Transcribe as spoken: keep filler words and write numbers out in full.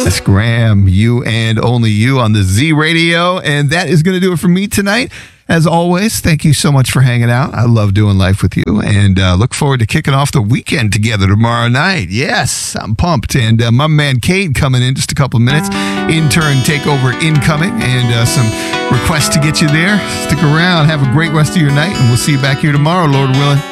That's Graham, you and only you on the Z Radio. And that is going to do it for me tonight. As always, thank you so much for hanging out. I love doing life with you and uh, look forward to kicking off the weekend together tomorrow night. Yes, I'm pumped. And uh, my man Cade coming in just a couple of minutes. Intern takeover incoming and uh, some requests to get you there. Stick around. Have a great rest of your night and we'll see you back here tomorrow, Lord willing.